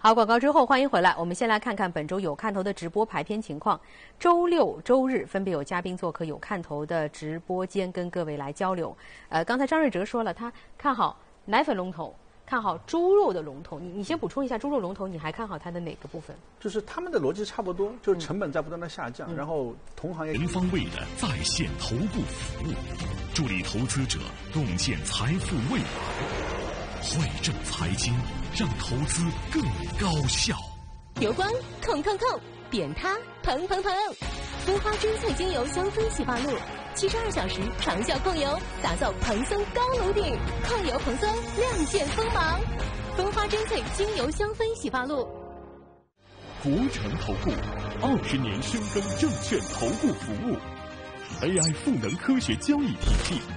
好，广告之后欢迎回来。我们先来看看本周有看头的直播排片情况。周六、周日分别有嘉宾做客有看头的直播间，跟各位来交流。刚才张瑞哲说了，他看好奶粉龙头，看好猪肉的龙头。你先补充一下猪肉龙头，你还看好它的哪个部分？ 就是他们的逻辑差不多，就是成本在不断的下降，然后同行业全方位的在线头部服务，助力投资者共建财富未来。汇正财经，让投资更高效。 油光控，扁塌蓬，蜂花珍萃精油香氛洗发露，72小时长效控油，打造蓬松高颅顶，控油蓬松，亮剑锋芒。蜂花珍萃精油香氛洗发露。 国诚投顾20年深耕证券投顾服务 ，AI 赋能科学交易体系。